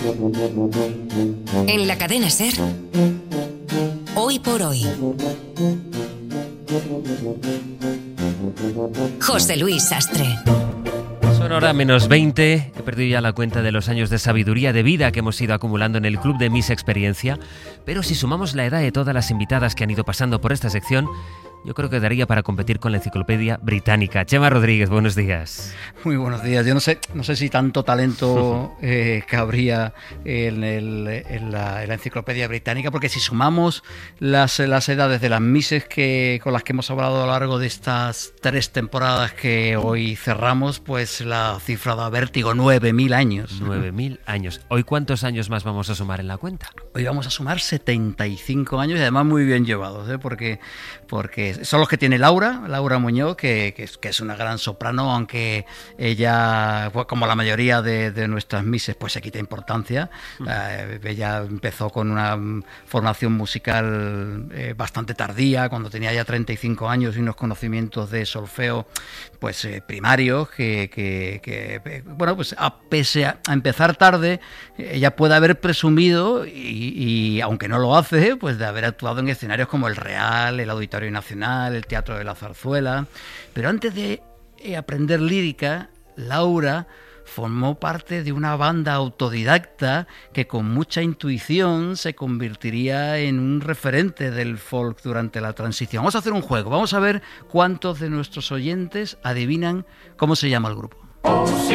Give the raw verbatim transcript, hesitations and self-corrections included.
En la cadena SER, Hoy por Hoy. José Luis Sastre. Son ahora menos veinte, he perdido ya la cuenta de los años de sabiduría de vida que hemos ido acumulando en el Club de Miss Experiencia, pero si sumamos la edad de todas las invitadas que han ido pasando por esta sección, yo creo que daría para competir con la Enciclopedia Británica. Chema Rodríguez, buenos días. Muy buenos días. Yo no sé, no sé si tanto talento eh, cabría en, el, en, la, en la Enciclopedia Británica, porque si sumamos las, las edades de las Misses que, con las que hemos hablado a lo largo de estas tres temporadas que hoy cerramos, pues la cifra da vértigo, nueve mil años. nueve mil años. ¿Hoy cuántos años más vamos a sumar en la cuenta? Hoy vamos a sumar setenta y cinco años y además muy bien llevados, ¿eh? porque, porque son los que tiene Laura, Laura Muñoz, que, que, es, que es una gran soprano, aunque ella, pues, como la mayoría de, de nuestras Misses, pues se quita importancia. Uh-huh. Eh, ella empezó con una formación musical eh, bastante tardía, cuando tenía ya treinta y cinco años y unos conocimientos de solfeo pues eh, primarios, que, que, que, bueno, pues a, pese a, a empezar tarde, ella puede haber presumido, y, y aunque no lo hace, pues de haber actuado en escenarios como el Real, el Auditorio Nacional, el Teatro de la Zarzuela. Pero antes de eh, aprender lírica, Laura formó parte de una banda autodidacta que con mucha intuición se convertiría en un referente del folk durante la transición. Vamos a hacer un juego, vamos a ver cuántos de nuestros oyentes adivinan cómo se llama el grupo.